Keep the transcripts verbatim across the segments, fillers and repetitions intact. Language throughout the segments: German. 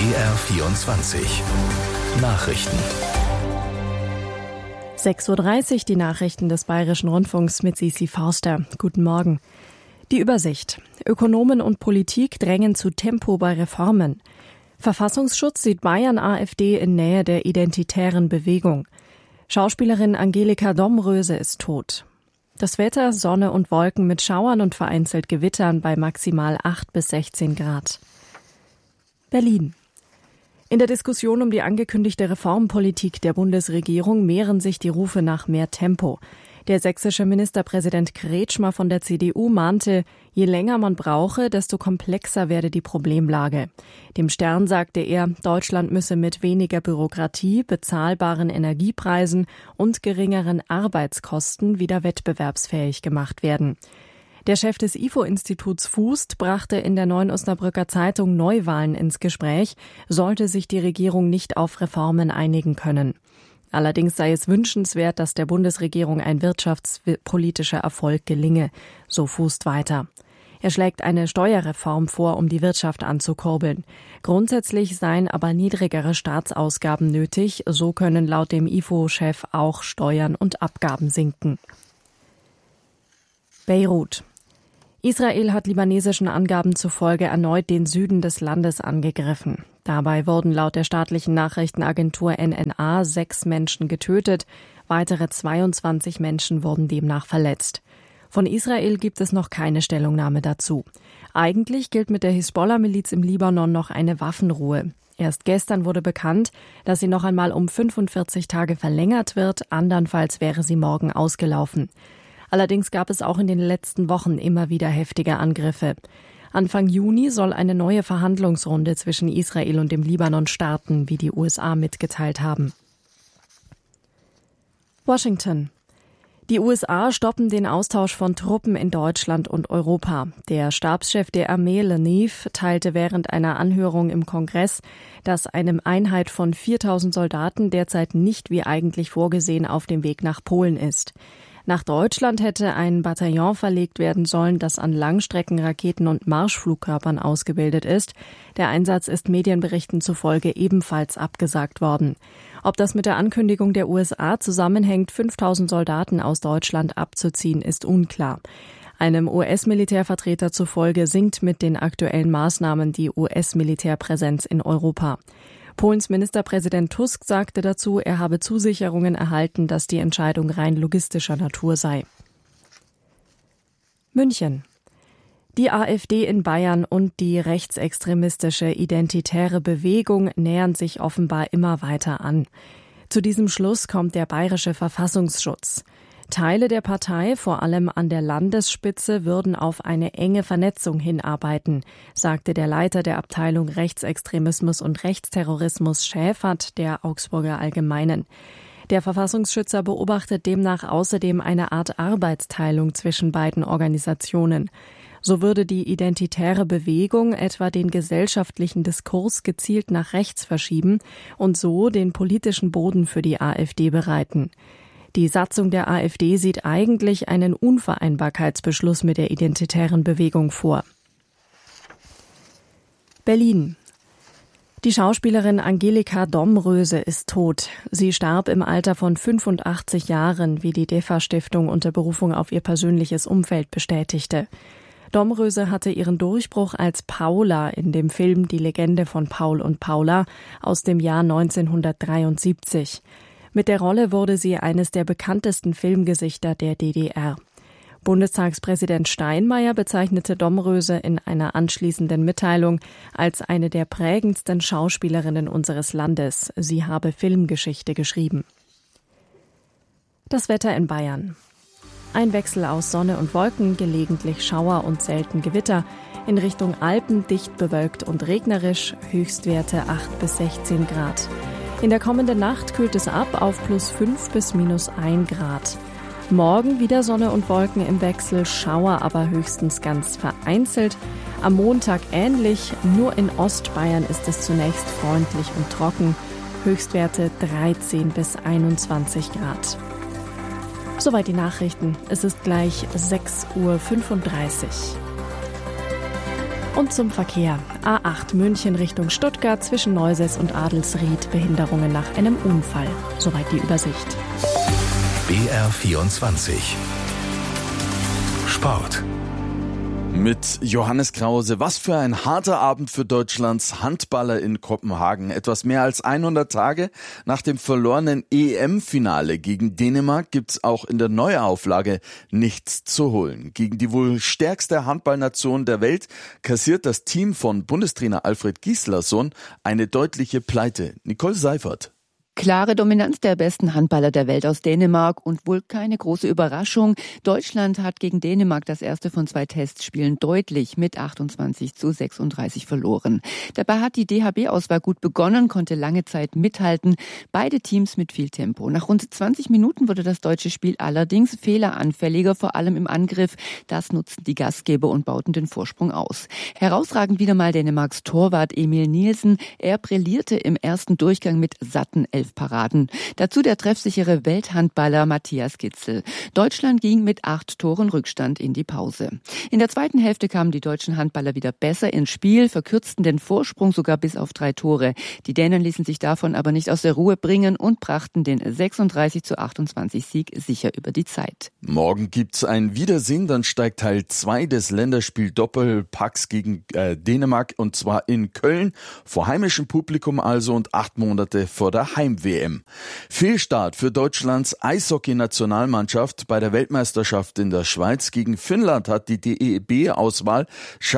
R vierundzwanzig Nachrichten. sechs Uhr dreißig, die Nachrichten des Bayerischen Rundfunks mit Sisi Forster. Guten Morgen. Die Übersicht. Ökonomen und Politik drängen zu Tempo bei Reformen. Verfassungsschutz sieht Bayern-AfD in Nähe der identitären Bewegung. Schauspielerin Angelika Domröse ist tot. Das Wetter, Sonne und Wolken mit Schauern und vereinzelt Gewittern bei maximal acht bis sechzehn Grad. Berlin. In der Diskussion um die angekündigte Reformpolitik der Bundesregierung mehren sich die Rufe nach mehr Tempo. Der sächsische Ministerpräsident Kretschmer von der C D U mahnte, je länger man brauche, desto komplexer werde die Problemlage. Dem Stern sagte er, Deutschland müsse mit weniger Bürokratie, bezahlbaren Energiepreisen und geringeren Arbeitskosten wieder wettbewerbsfähig gemacht werden. Der Chef des I F O-Instituts Fußt brachte in der Neuen Osnabrücker Zeitung Neuwahlen ins Gespräch, sollte sich die Regierung nicht auf Reformen einigen können. Allerdings sei es wünschenswert, dass der Bundesregierung ein wirtschaftspolitischer Erfolg gelinge, so Fußt weiter. Er schlägt eine Steuerreform vor, um die Wirtschaft anzukurbeln. Grundsätzlich seien aber niedrigere Staatsausgaben nötig, so können laut dem I F O-Chef auch Steuern und Abgaben sinken. Beirut. Israel hat libanesischen Angaben zufolge erneut den Süden des Landes angegriffen. Dabei wurden laut der staatlichen Nachrichtenagentur N N A sechs Menschen getötet, weitere zweiundzwanzig Menschen wurden demnach verletzt. Von Israel gibt es noch keine Stellungnahme dazu. Eigentlich gilt mit der Hisbollah-Miliz im Libanon noch eine Waffenruhe. Erst gestern wurde bekannt, dass sie noch einmal um fünfundvierzig Tage verlängert wird, andernfalls wäre sie morgen ausgelaufen. Allerdings gab es auch in den letzten Wochen immer wieder heftige Angriffe. Anfang Juni soll eine neue Verhandlungsrunde zwischen Israel und dem Libanon starten, wie die U S A mitgeteilt haben. Washington. Die U S A stoppen den Austausch von Truppen in Deutschland und Europa. Der Stabschef der Armee, Leneve, teilte während einer Anhörung im Kongress, dass eine Einheit von viertausend Soldaten derzeit nicht wie eigentlich vorgesehen auf dem Weg nach Polen ist. Nach Deutschland hätte ein Bataillon verlegt werden sollen, das an Langstreckenraketen und Marschflugkörpern ausgebildet ist. Der Einsatz ist Medienberichten zufolge ebenfalls abgesagt worden. Ob das mit der Ankündigung der U S A zusammenhängt, fünftausend Soldaten aus Deutschland abzuziehen, ist unklar. Einem U S-Militärvertreter zufolge sinkt mit den aktuellen Maßnahmen die U S-Militärpräsenz in Europa. Polens Ministerpräsident Tusk sagte dazu, er habe Zusicherungen erhalten, dass die Entscheidung rein logistischer Natur sei. München. Die AfD in Bayern und die rechtsextremistische Identitäre Bewegung nähern sich offenbar immer weiter an. Zu diesem Schluss kommt der Bayerische Verfassungsschutz. Teile der Partei, vor allem an der Landesspitze, würden auf eine enge Vernetzung hinarbeiten, sagte der Leiter der Abteilung Rechtsextremismus und Rechtsterrorismus Schäfert der Augsburger Allgemeinen. Der Verfassungsschützer beobachtet demnach außerdem eine Art Arbeitsteilung zwischen beiden Organisationen. So würde die identitäre Bewegung etwa den gesellschaftlichen Diskurs gezielt nach rechts verschieben und so den politischen Boden für die AfD bereiten. Die Satzung der AfD sieht eigentlich einen Unvereinbarkeitsbeschluss mit der identitären Bewegung vor. Berlin. Die Schauspielerin Angelika Domröse ist tot. Sie starb im Alter von fünfundachtzig Jahren, wie die DEFA-Stiftung unter Berufung auf ihr persönliches Umfeld bestätigte. Domröse hatte ihren Durchbruch als Paula in dem Film Die Legende von Paul und Paula aus dem Jahr neunzehnhundertdreiundsiebzig. Mit der Rolle wurde sie eines der bekanntesten Filmgesichter der D D R. Bundestagspräsident Steinmeier bezeichnete Domröse in einer anschließenden Mitteilung als eine der prägendsten Schauspielerinnen unseres Landes. Sie habe Filmgeschichte geschrieben. Das Wetter in Bayern. Ein Wechsel aus Sonne und Wolken, gelegentlich Schauer und selten Gewitter. In Richtung Alpen dicht bewölkt und regnerisch, Höchstwerte acht bis sechzehn Grad. In der kommenden Nacht kühlt es ab auf plus fünf bis minus ein Grad. Morgen wieder Sonne und Wolken im Wechsel, Schauer aber höchstens ganz vereinzelt. Am Montag ähnlich, nur in Ostbayern ist es zunächst freundlich und trocken. Höchstwerte dreizehn bis einundzwanzig Grad. Soweit die Nachrichten. Es ist gleich sechs Uhr fünfunddreißig. Und zum Verkehr. A acht München Richtung Stuttgart zwischen Neuses und Adelsried. Behinderungen nach einem Unfall. Soweit die Übersicht. B R vierundzwanzig Sport. Mit Johannes Krause. Was für ein harter Abend für Deutschlands Handballer in Kopenhagen. Etwas mehr als hundert Tage nach dem verlorenen E M-Finale gegen Dänemark gibt's auch in der Neuauflage nichts zu holen. Gegen die wohl stärkste Handballnation der Welt kassiert das Team von Bundestrainer Alfred Gislason eine deutliche Pleite. Nicole Seifert. Klare Dominanz der besten Handballer der Welt aus Dänemark und wohl keine große Überraschung. Deutschland hat gegen Dänemark das erste von zwei Testspielen deutlich mit achtundzwanzig zu sechsunddreißig verloren. Dabei hat die D H B-Auswahl gut begonnen, konnte lange Zeit mithalten. Beide Teams mit viel Tempo. Nach rund zwanzig Minuten wurde das deutsche Spiel allerdings fehleranfälliger, vor allem im Angriff. Das nutzten die Gastgeber und bauten den Vorsprung aus. Herausragend wieder mal Dänemarks Torwart Emil Nielsen. Er brillierte im ersten Durchgang mit satten elf Paraden. Dazu der treffsichere Welthandballer Matthias Gitzel. Deutschland ging mit acht Toren Rückstand in die Pause. In der zweiten Hälfte kamen die deutschen Handballer wieder besser ins Spiel, verkürzten den Vorsprung sogar bis auf drei Tore. Die Dänen ließen sich davon aber nicht aus der Ruhe bringen und brachten den sechsunddreißig zu achtundzwanzig Sieg sicher über die Zeit. Morgen gibt's ein Wiedersehen, dann steigt Teil zwei des Länderspiel-Doppelpacks gegen äh, Dänemark und zwar in Köln, vor heimischem Publikum also und acht Monate vor der Heim W M. Fehlstart für Deutschlands Eishockey-Nationalmannschaft bei der Weltmeisterschaft in der Schweiz. Gegen Finnland hat die D E B-Auswahl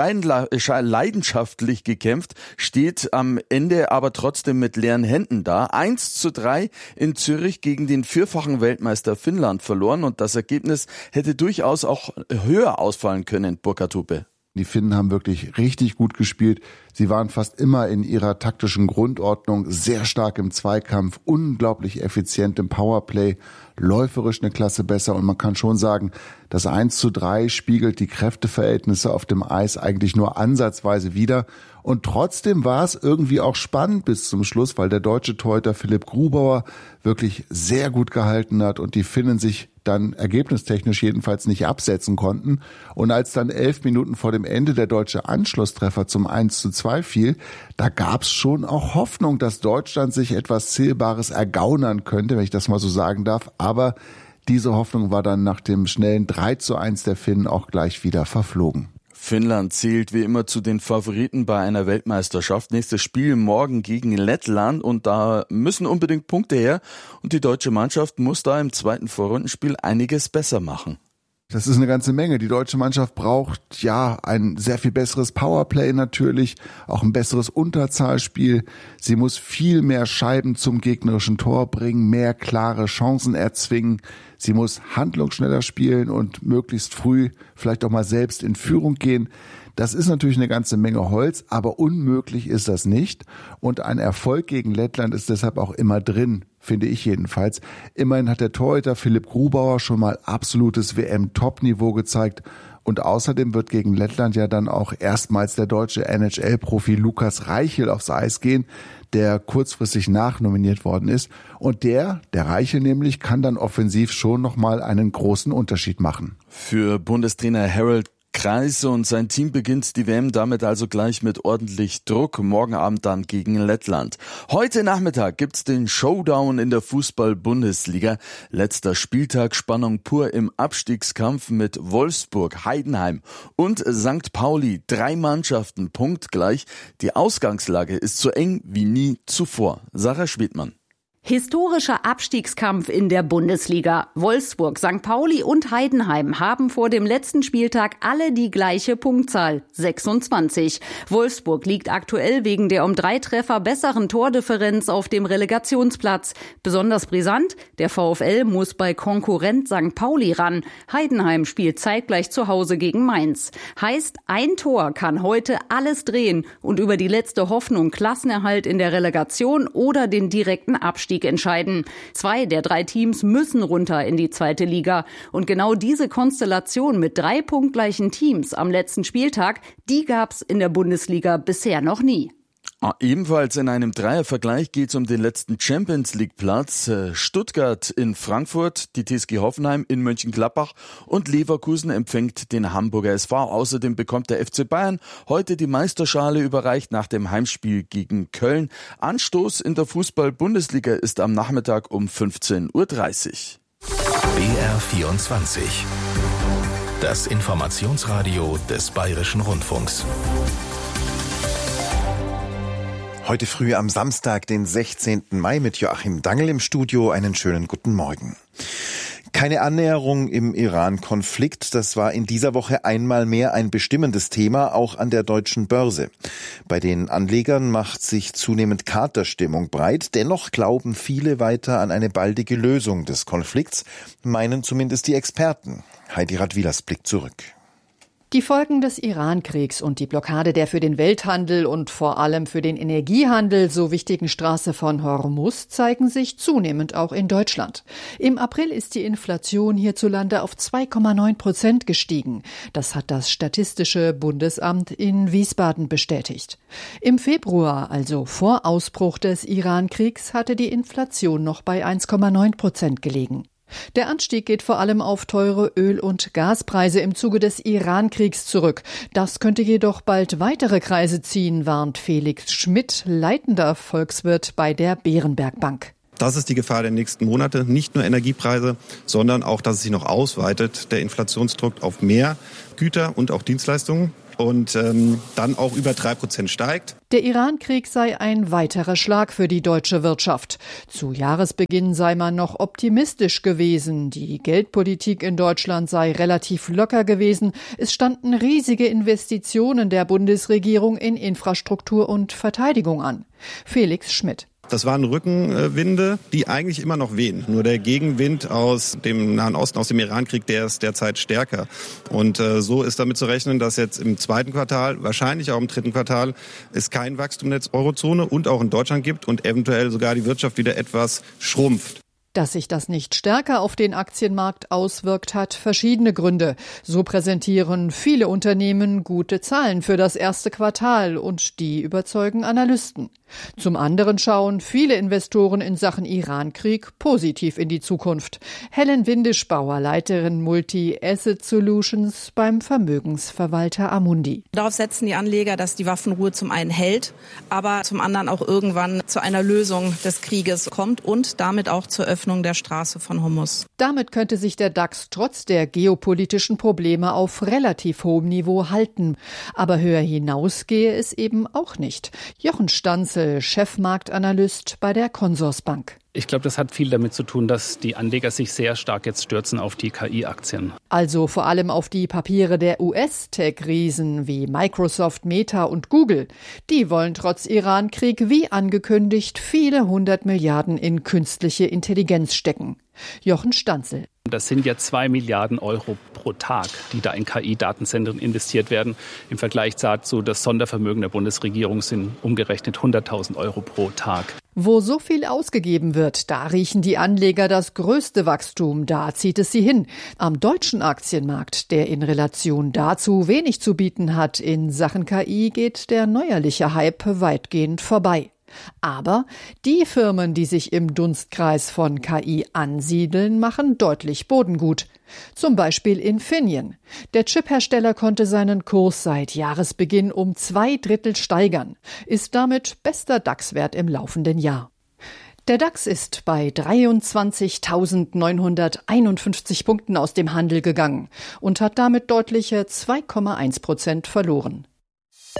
leidenschaftlich gekämpft, steht am Ende aber trotzdem mit leeren Händen da. eins zu drei in Zürich gegen den vierfachen Weltmeister Finnland verloren und das Ergebnis hätte durchaus auch höher ausfallen können, Burkhard Hupe. Die Finnen haben wirklich richtig gut gespielt. Sie waren fast immer in ihrer taktischen Grundordnung, sehr stark im Zweikampf, unglaublich effizient im Powerplay, läuferisch eine Klasse besser. Und man kann schon sagen, das eins zu drei spiegelt die Kräfteverhältnisse auf dem Eis eigentlich nur ansatzweise wider. Und trotzdem war es irgendwie auch spannend bis zum Schluss, weil der deutsche Torhüter Philipp Grubauer wirklich sehr gut gehalten hat und die Finnen sich dann ergebnistechnisch jedenfalls nicht absetzen konnten. Und als dann elf Minuten vor dem Ende der deutsche Anschlusstreffer zum eins zu zwei fiel, da gab es schon auch Hoffnung, dass Deutschland sich etwas Zählbares ergaunern könnte, wenn ich das mal so sagen darf. Aber diese Hoffnung war dann nach dem schnellen drei zu eins der Finnen auch gleich wieder verflogen. Finnland zählt wie immer zu den Favoriten bei einer Weltmeisterschaft. Nächstes Spiel morgen gegen Lettland und da müssen unbedingt Punkte her und die deutsche Mannschaft muss da im zweiten Vorrundenspiel einiges besser machen. Das ist eine ganze Menge. Die deutsche Mannschaft braucht ja ein sehr viel besseres Powerplay natürlich, auch ein besseres Unterzahlspiel. Sie muss viel mehr Scheiben zum gegnerischen Tor bringen, mehr klare Chancen erzwingen. Sie muss handlungsschneller spielen und möglichst früh vielleicht auch mal selbst in Führung gehen. Das ist natürlich eine ganze Menge Holz, aber unmöglich ist das nicht. Und ein Erfolg gegen Lettland ist deshalb auch immer drin, finde ich jedenfalls. Immerhin hat der Torhüter Philipp Grubauer schon mal absolutes W M-Top-Niveau gezeigt. Und außerdem wird gegen Lettland ja dann auch erstmals der deutsche N H L-Profi Lukas Reichel aufs Eis gehen, der kurzfristig nachnominiert worden ist. Und der, der Reichel nämlich, kann dann offensiv schon nochmal einen großen Unterschied machen. Für Bundestrainer Harold Kreise und sein Team beginnt die W M damit also gleich mit ordentlich Druck. Morgen Abend dann gegen Lettland. Heute Nachmittag gibt's den Showdown in der Fußball-Bundesliga. Letzter Spieltag, Spannung pur im Abstiegskampf mit Wolfsburg, Heidenheim und Sankt Pauli. Drei Mannschaften punktgleich. Die Ausgangslage ist so eng wie nie zuvor. Sarah Schwedmann. Historischer Abstiegskampf in der Bundesliga. Wolfsburg, Sankt Pauli und Heidenheim haben vor dem letzten Spieltag alle die gleiche Punktzahl, sechsundzwanzig. Wolfsburg liegt aktuell wegen der um drei Treffer besseren Tordifferenz auf dem Relegationsplatz. Besonders brisant, der VfL muss bei Konkurrent Sankt Pauli ran. Heidenheim spielt zeitgleich zu Hause gegen Mainz. Heißt, ein Tor kann heute alles drehen und über die letzte Hoffnung Klassenerhalt in der Relegation oder den direkten Abstieg entscheiden. Zwei der drei Teams müssen runter in die zweite Liga. Und genau diese Konstellation mit drei punktgleichen Teams am letzten Spieltag, die gab's in der Bundesliga bisher noch nie. Ah, ebenfalls in einem Dreiervergleich geht es um den letzten Champions-League-Platz. Stuttgart in Frankfurt, die T S G Hoffenheim in Mönchengladbach und Leverkusen empfängt den Hamburger S V. Außerdem bekommt der F C Bayern heute die Meisterschale überreicht nach dem Heimspiel gegen Köln. Anstoß in der Fußball-Bundesliga ist am Nachmittag um fünfzehn Uhr dreißig. B R vierundzwanzig. Das Informationsradio des Bayerischen Rundfunks. Heute früh am Samstag, den sechzehnten Mai, mit Joachim Dangl im Studio. Einen schönen guten Morgen. Keine Annäherung im Iran-Konflikt, das war in dieser Woche einmal mehr ein bestimmendes Thema, auch an der deutschen Börse. Bei den Anlegern macht sich zunehmend Katerstimmung breit. Dennoch glauben viele weiter an eine baldige Lösung des Konflikts, meinen zumindest die Experten. Heidi Radwilas blickt zurück. Die Folgen des Iran-Kriegs und die Blockade der für den Welthandel und vor allem für den Energiehandel so wichtigen Straße von Hormuz zeigen sich zunehmend auch in Deutschland. Im April ist die Inflation hierzulande auf zwei Komma neun Prozent gestiegen. Das hat das Statistische Bundesamt in Wiesbaden bestätigt. Im Februar, also vor Ausbruch des Iran-Kriegs, hatte die Inflation noch bei eins Komma neun Prozent gelegen. Der Anstieg geht vor allem auf teure Öl- und Gaspreise im Zuge des Iran-Kriegs zurück. Das könnte jedoch bald weitere Kreise ziehen, warnt Felix Schmidt, leitender Volkswirt bei der Berenberg Bank. Das ist die Gefahr der nächsten Monate. Nicht nur Energiepreise, sondern auch, dass es sich noch ausweitet, der Inflationsdruck auf mehr Güter und auch Dienstleistungen. Und ähm, dann auch über drei Prozent steigt. Der Iran-Krieg sei ein weiterer Schlag für die deutsche Wirtschaft. Zu Jahresbeginn sei man noch optimistisch gewesen. Die Geldpolitik in Deutschland sei relativ locker gewesen. Es standen riesige Investitionen der Bundesregierung in Infrastruktur und Verteidigung an. Felix Schmidt. Das waren Rückenwinde, die eigentlich immer noch wehen. Nur der Gegenwind aus dem Nahen Osten, aus dem Iran-Krieg, der ist derzeit stärker. Und äh, so ist damit zu rechnen, dass jetzt im zweiten Quartal, wahrscheinlich auch im dritten Quartal, es kein Wachstum in der Eurozone und auch in Deutschland gibt und eventuell sogar die Wirtschaft wieder etwas schrumpft. Dass sich das nicht stärker auf den Aktienmarkt auswirkt, hat verschiedene Gründe. So präsentieren viele Unternehmen gute Zahlen für das erste Quartal und die überzeugen Analysten. Zum anderen schauen viele Investoren in Sachen Iran-Krieg positiv in die Zukunft. Helen Windischbauer, Leiterin Multi-Asset Solutions beim Vermögensverwalter Amundi. Darauf setzen die Anleger, dass die Waffenruhe zum einen hält, aber zum anderen auch irgendwann zu einer Lösung des Krieges kommt und damit auch zur Öffnung der Straße von Hormuz. Damit könnte sich der DAX trotz der geopolitischen Probleme auf relativ hohem Niveau halten. Aber höher hinaus gehe es eben auch nicht. Jochen Stanzel, Chefmarktanalyst bei der Consorsbank. Ich glaube, das hat viel damit zu tun, dass die Anleger sich sehr stark jetzt stürzen auf die K I-Aktien. Also vor allem auf die Papiere der U S-Tech-Riesen wie Microsoft, Meta und Google. Die wollen trotz Iran-Krieg wie angekündigt viele hundert Milliarden in künstliche Intelligenz stecken. Jochen Stanzel. Das sind ja zwei Milliarden Euro pro Tag, die da in K I-Datenzentren investiert werden. Im Vergleich dazu, das Sondervermögen der Bundesregierung sind umgerechnet hunderttausend Euro pro Tag. Wo so viel ausgegeben wird, da riechen die Anleger das größte Wachstum, da zieht es sie hin. Am deutschen Aktienmarkt, der in Relation dazu wenig zu bieten hat in Sachen K I, geht der neuerliche Hype weitgehend vorbei. Aber die Firmen, die sich im Dunstkreis von K I ansiedeln, machen deutlich Bodengut. Zum Beispiel Infineon. Der Chiphersteller konnte seinen Kurs seit Jahresbeginn um zwei Drittel steigern, ist damit bester DAX-Wert im laufenden Jahr. Der DAX ist bei dreiundzwanzigtausendneunhunderteinundfünfzig Punkten aus dem Handel gegangen und hat damit deutliche zwei Komma eins Prozent verloren.